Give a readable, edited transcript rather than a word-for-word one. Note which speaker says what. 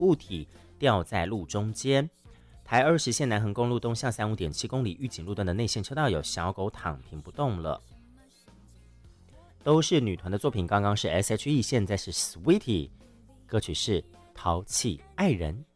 Speaker 1: 物体掉在路中间。台20线南横公路东向35.7公里玉井路段的内线车道有小狗躺平不动了。都是女团的作品，刚刚是 SHE， 现在是 Sweetie， 歌曲是淘气爱人。